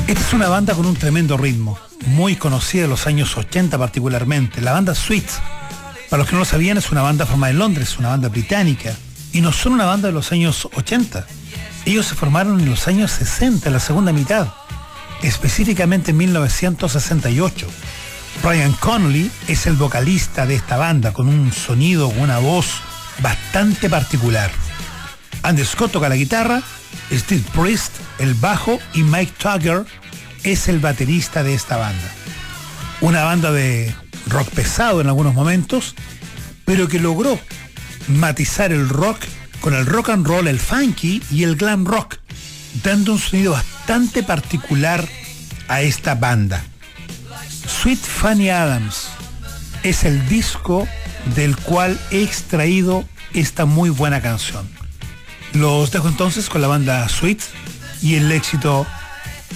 Esta es una banda con un tremendo ritmo, muy conocida de los años 80 particularmente, la banda Sweet. Para los que no lo sabían, es una banda formada en Londres, una banda británica, y no son una banda de los años 80. Ellos se formaron en los años 60, en la segunda mitad, específicamente en 1968. Brian Connolly es el vocalista de esta banda, con un sonido, una voz bastante particular. Andy Scott toca la guitarra, Steve Priest el bajo y Mike Tugger es el baterista de esta banda. Una banda de rock pesado en algunos momentos, pero que logró matizar el rock con el rock and roll, el funky y el glam rock, dando un sonido bastante particular a esta banda. Sweet Fanny Adams es el disco del cual he extraído esta muy buena canción. Los dejo entonces con la banda Sweet y el éxito